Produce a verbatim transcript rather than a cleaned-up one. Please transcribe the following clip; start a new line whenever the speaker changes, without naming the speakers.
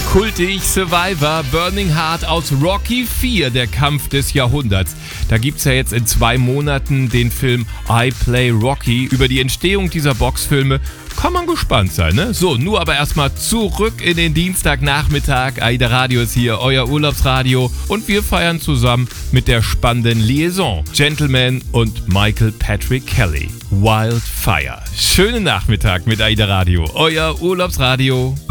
kultig Survivor, Burning Heart aus Rocky vier, der Kampf des Jahrhunderts. Da gibt's ja jetzt in zwei Monaten den Film I Play Rocky. Über die Entstehung dieser Boxfilme kann man gespannt sein, ne? So, nur aber erstmal zurück in den Dienstagnachmittag. AIDA Radio ist hier, euer Urlaubsradio. Und wir feiern zusammen mit der spannenden Liaison. Gentleman und Michael Patrick Kelly. Wildfire. Schönen Nachmittag mit AIDA Radio, euer Urlaubsradio.